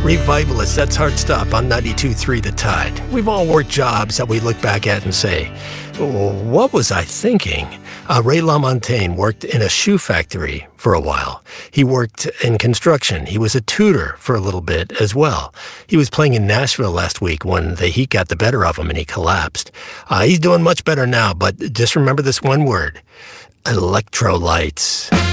Revivalist, that's Hard Stop on 92.3 The Tide. We've all worked jobs that we look back at and say, oh, what was I thinking? Ray LaMontagne worked in a shoe factory for a while. He worked in construction. He was a tutor for a little bit as well. He was playing in Nashville last week when the heat got the better of him and he collapsed. He's doing much better now, but just remember this one word, electrolytes.